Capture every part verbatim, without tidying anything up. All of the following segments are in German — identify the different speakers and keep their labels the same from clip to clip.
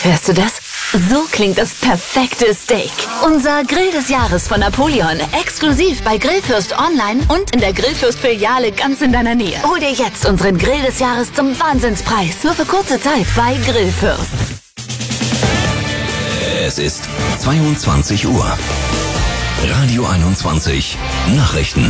Speaker 1: Hörst du das? So klingt das perfekte Steak. Unser Grill des Jahres von Napoleon. Exklusiv bei Grillfürst online und in der Grillfürst-Filiale ganz in deiner Nähe. Hol dir jetzt unseren Grill des Jahres zum Wahnsinnspreis. Nur für kurze Zeit bei Grillfürst.
Speaker 2: Es ist zweiundzwanzig Uhr. Radio einundzwanzig. Nachrichten.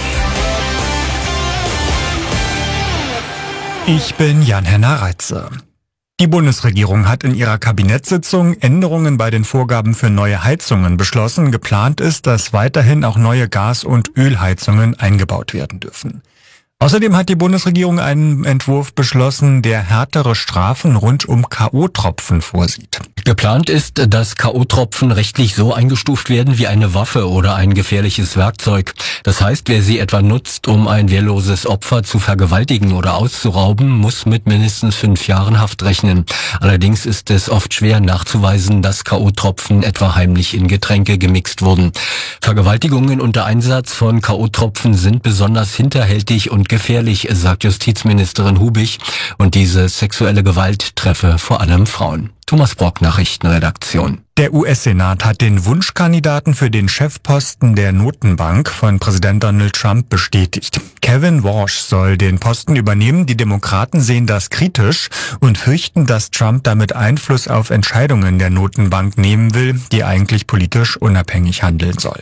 Speaker 3: Ich bin Jan-Henner Reitze. Die Bundesregierung hat in ihrer Kabinettssitzung Änderungen bei den Vorgaben für neue Heizungen beschlossen. Geplant ist, dass weiterhin auch neue Gas- und Ölheizungen eingebaut werden dürfen. Außerdem hat die Bundesregierung einen Entwurf beschlossen, der härtere Strafen rund um K O-Tropfen vorsieht.
Speaker 4: Geplant ist, dass K O-Tropfen rechtlich so eingestuft werden wie eine Waffe oder ein gefährliches Werkzeug. Das heißt, wer sie etwa nutzt, um ein wehrloses Opfer zu vergewaltigen oder auszurauben, muss mit mindestens fünf Jahren Haft rechnen. Allerdings ist es oft schwer nachzuweisen, dass K O-Tropfen etwa heimlich in Getränke gemixt wurden. Vergewaltigungen unter Einsatz von K O-Tropfen sind besonders hinterhältig und gefährlich, sagt Justizministerin Hubich. Und diese sexuelle Gewalt treffe vor allem Frauen. Thomas Brock, Nachrichtenredaktion.
Speaker 3: Der U S-Senat hat den Wunschkandidaten für den Chefposten der Notenbank von Präsident Donald Trump bestätigt. Kevin Walsh soll den Posten übernehmen. Die Demokraten sehen das kritisch und fürchten, dass Trump damit Einfluss auf Entscheidungen der Notenbank nehmen will, die eigentlich politisch unabhängig handeln soll.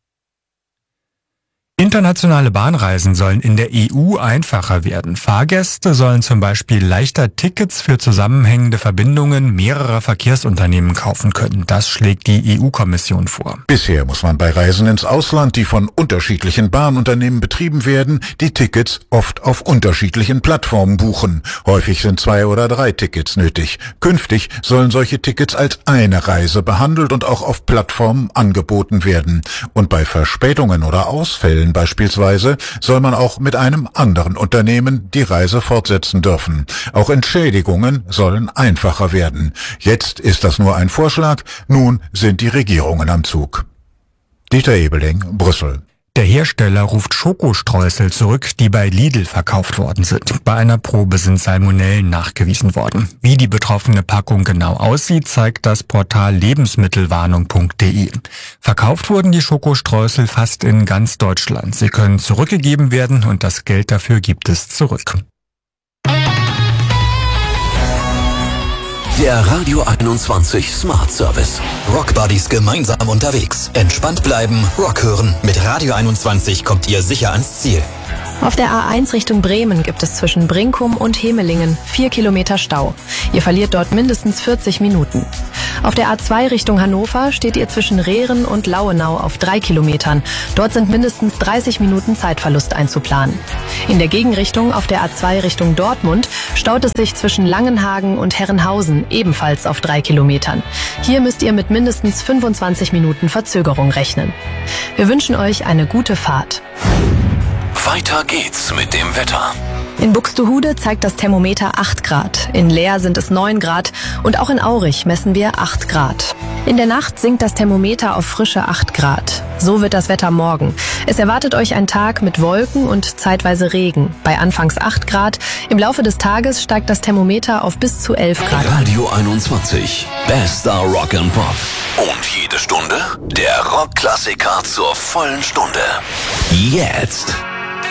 Speaker 3: Internationale Bahnreisen sollen in der E U einfacher werden. Fahrgäste sollen zum Beispiel leichter Tickets für zusammenhängende Verbindungen mehrerer Verkehrsunternehmen kaufen können. Das schlägt die E U-Kommission vor.
Speaker 5: Bisher muss man bei Reisen ins Ausland, die von unterschiedlichen Bahnunternehmen betrieben werden, die Tickets oft auf unterschiedlichen Plattformen buchen. Häufig sind zwei oder drei Tickets nötig. Künftig sollen solche Tickets als eine Reise behandelt und auch auf Plattformen angeboten werden. Und bei Verspätungen oder Ausfällen beispielsweise soll man auch mit einem anderen Unternehmen die Reise fortsetzen dürfen. Auch Entschädigungen sollen einfacher werden. Jetzt ist das nur ein Vorschlag, nun sind die Regierungen am Zug. Dieter Ebeling, Brüssel.
Speaker 3: Der Hersteller ruft Schokostreusel zurück, die bei Lidl verkauft worden sind. Bei einer Probe sind Salmonellen nachgewiesen worden. Wie die betroffene Packung genau aussieht, zeigt das Portal lebensmittelwarnung punkt de. Verkauft wurden die Schokostreusel fast in ganz Deutschland. Sie können zurückgegeben werden und das Geld dafür gibt es zurück.
Speaker 2: Der Radio einundzwanzig Smart Service.
Speaker 6: Rock Buddies gemeinsam unterwegs. Entspannt bleiben, Rock hören. Mit Radio einundzwanzig kommt ihr sicher ans Ziel.
Speaker 7: Auf der A eins Richtung Bremen gibt es zwischen Brinkum und Hemelingen vier Kilometer Stau. Ihr verliert dort mindestens vierzig Minuten. Auf der A zwei Richtung Hannover steht ihr zwischen Rehren und Lauenau auf drei Kilometern. Dort sind mindestens dreißig Minuten Zeitverlust einzuplanen. In der Gegenrichtung auf der A zwei Richtung Dortmund staut es sich zwischen Langenhagen und Herrenhausen ebenfalls auf drei Kilometern. Hier müsst ihr mit mindestens fünfundzwanzig Minuten Verzögerung rechnen. Wir wünschen euch eine gute Fahrt.
Speaker 2: Weiter geht's mit dem Wetter.
Speaker 7: In Buxtehude zeigt das Thermometer acht Grad, in Leer sind es neun Grad und auch in Aurich messen wir acht Grad. In der Nacht sinkt das Thermometer auf frische acht Grad. So wird das Wetter morgen. Es erwartet euch ein Tag mit Wolken und zeitweise Regen. Bei anfangs acht Grad. Im Laufe des Tages steigt das Thermometer auf bis zu elf Grad.
Speaker 2: Radio einundzwanzig. Bester Rock and Pop. Und jede Stunde der Rockklassiker zur vollen Stunde. Jetzt.